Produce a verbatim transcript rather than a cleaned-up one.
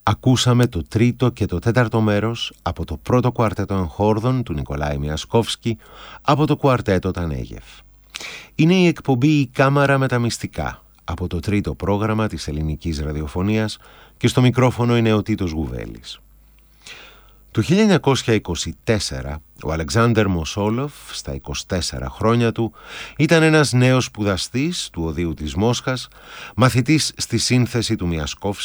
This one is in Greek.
Ακούσαμε το τρίτο και το τέταρτο μέρος από το πρώτο κουαρτέτο εγχόρδων του Νικολάη Μιασκόφσκι από το κουαρτέτο Τανέγεφ. Είναι η εκπομπή «Η Κάμαρα με τα Μυστικά» από το τρίτο πρόγραμμα της ελληνικής ραδιοφωνίας και στο μικρόφωνο είναι ο Τίτος Γουβέλης. Το χίλια εννιακόσια είκοσι τέσσερα ο Αλεξάνδερ Μοσόλοφ στα είκοσι τέσσερα χρόνια του ήταν ένας νέος σπουδαστής του Οδείου της Μόσχας, μαθητής στη σύνθεση του Μιασκόφσκι